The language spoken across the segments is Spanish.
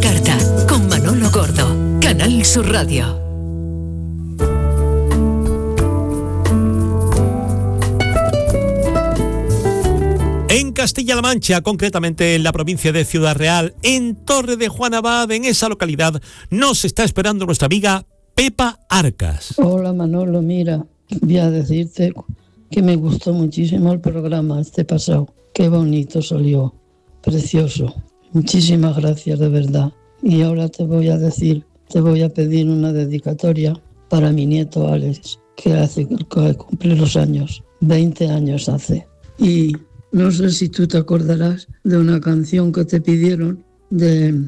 carta, con Manolo Gordo, Canal Sur Radio. En Castilla-La Mancha, concretamente en la provincia de Ciudad Real, en Torre de Juan Abad, en esa localidad, nos está esperando nuestra amiga Pepa Arcas. Hola Manolo, mira, voy a decirte que me gustó muchísimo el programa este pasado. Qué bonito salió, precioso. Muchísimas gracias, de verdad. Y ahora te voy a pedir una dedicatoria para mi nieto Alex, que cumple los años, 20 años hace. Y no sé si tú te acordarás de una canción que te pidieron de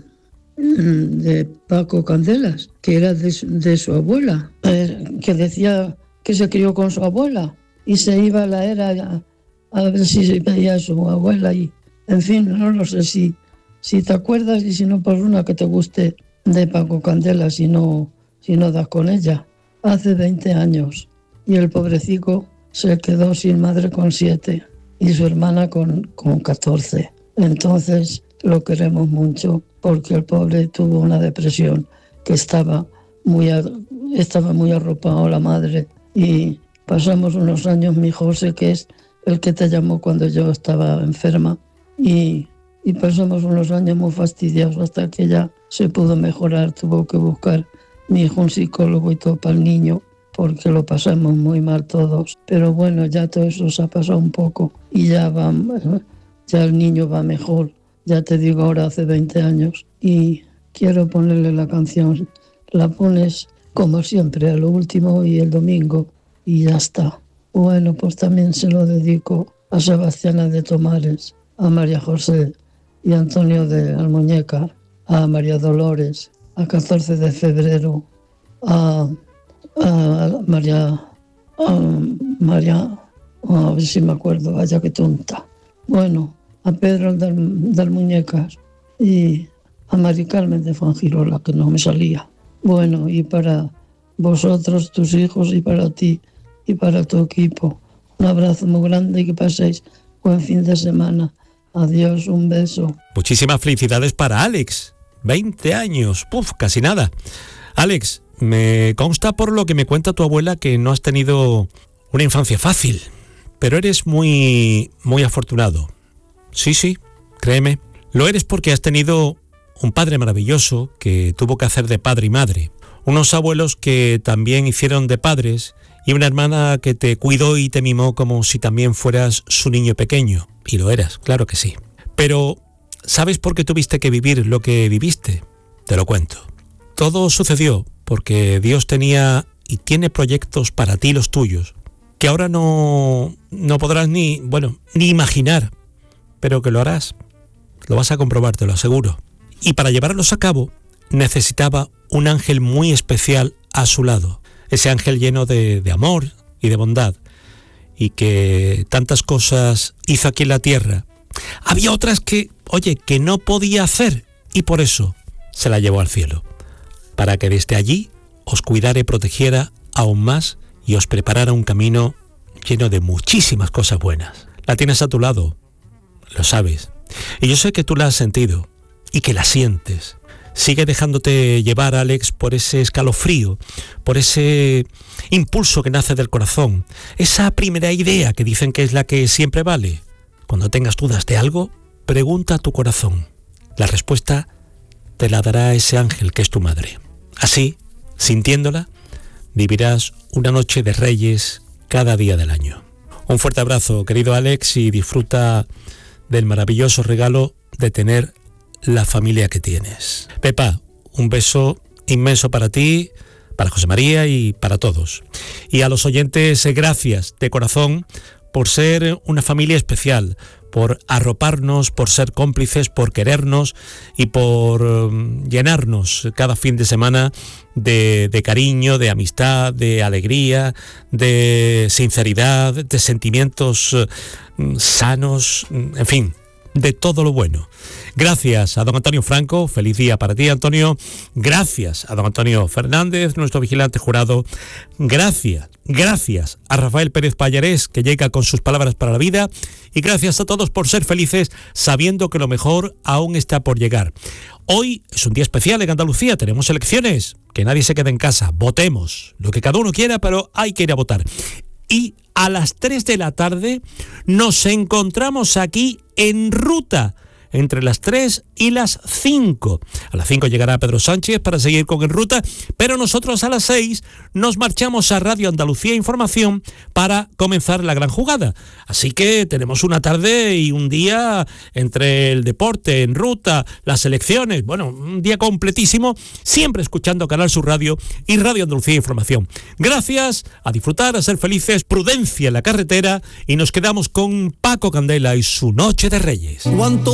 Paco Candelas, que era de su abuela, que decía que se crió con su abuela y se iba a la era a ver si veía a su abuela. Y, en fin, no lo sé si te acuerdas, y si no, pues una que te guste de Paco Candelas, si no das con ella. Hace 20 años y el pobrecito se quedó sin madre con 7 y su hermana con 14. Entonces lo queremos mucho, porque el pobre tuvo una depresión, que estaba muy arropado la madre, y pasamos unos años, mi José, que es el que te llamó cuando yo estaba enferma, y pasamos unos años muy fastidiosos hasta que ya se pudo mejorar. Tuvo que buscar mi hijo un psicólogo y todo para el niño, porque lo pasamos muy mal todos. Pero bueno, ya todo eso se ha pasado un poco y ya el niño va mejor. Ya te digo, ahora hace 20 años. Y quiero ponerle la canción. La pones como siempre, a lo último y el domingo, y ya está. Bueno, pues también se lo dedico a Sebastiana de Tomares, a María José y a Antonio de Almuñécar, a María Dolores, a 14 de febrero, a María, a ver si me acuerdo, vaya que tonta. Bueno, a Pedro del Muñecas y a Mari Carmen de Fangirola, que no me salía. Bueno, y para vosotros, tus hijos, y para ti y para tu equipo, un abrazo muy grande y que paséis buen fin de semana. Adiós, un beso. Muchísimas felicidades para Alex, 20 años, casi nada. Alex, me consta por lo que me cuenta tu abuela que no has tenido una infancia fácil, pero eres muy, muy afortunado. Sí, créeme, lo eres, porque has tenido un padre maravilloso que tuvo que hacer de padre y madre, unos abuelos que también hicieron de padres, y una hermana que te cuidó y te mimó como si también fueras su niño pequeño, y lo eras, claro que sí. Pero, ¿sabes por qué tuviste que vivir lo que viviste? Te lo cuento. Todo sucedió porque Dios tenía y tiene proyectos para ti, los tuyos, que ahora no podrás ni imaginar, pero que lo harás. Lo vas a comprobar, te lo aseguro. Y para llevarlos a cabo, necesitaba un ángel muy especial a su lado. Ese ángel lleno de amor y de bondad, y que tantas cosas hizo aquí en la tierra. Había otras que no podía hacer, y por eso se la llevó al cielo, para que desde allí os cuidara y protegiera aún más y os preparara un camino lleno de muchísimas cosas buenas. La tienes a tu lado, lo sabes, y yo sé que tú la has sentido y que la sientes. Sigue dejándote llevar, Alex, por ese escalofrío, por ese impulso que nace del corazón, esa primera idea que dicen que es la que siempre vale. Cuando tengas dudas de algo, pregunta a tu corazón. La respuesta te la dará ese ángel que es tu madre. Así, sintiéndola, vivirás una noche de reyes cada día del año. Un fuerte abrazo, querido Alex, y disfruta del maravilloso regalo de tener la familia que tienes. Pepa, un beso inmenso para ti, para José María y para todos. Y a los oyentes, gracias de corazón por ser una familia especial, por arroparnos, por ser cómplices, por querernos y por llenarnos cada fin de semana de cariño, de amistad, de alegría, de sinceridad, de sentimientos sanos, en fin, de todo lo bueno. Gracias a don Antonio Franco, feliz día para ti, Antonio. Gracias a don Antonio Fernández, nuestro vigilante jurado. Gracias a Rafael Pérez Pallarés, que llega con sus palabras para la vida. Y gracias a todos por ser felices, sabiendo que lo mejor aún está por llegar. Hoy es un día especial en Andalucía, tenemos elecciones, que nadie se quede en casa, votemos, lo que cada uno quiera, pero hay que ir a votar. Y a las 3 de la tarde nos encontramos aquí en ruta, entre las 3 y las 5. A las 5 llegará Pedro Sánchez para seguir con En Ruta, pero nosotros a las 6 nos marchamos a Radio Andalucía Información para comenzar la gran jugada. Así que tenemos una tarde y un día entre el deporte, En Ruta, las elecciones, bueno, un día completísimo, siempre escuchando Canal Sur Radio y Radio Andalucía Información. Gracias, a disfrutar, a ser felices, prudencia en la carretera, y nos quedamos con Paco Candela y su Noche de Reyes. ¿Cuánto